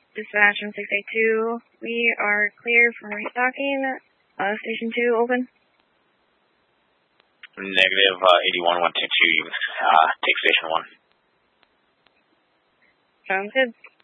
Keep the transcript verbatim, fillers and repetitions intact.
Dispatch on six eight two, we are clear for restocking. Uh, Station two, open. Negative, uh, eighty-one one two two, uh, take Station one. Sounds good.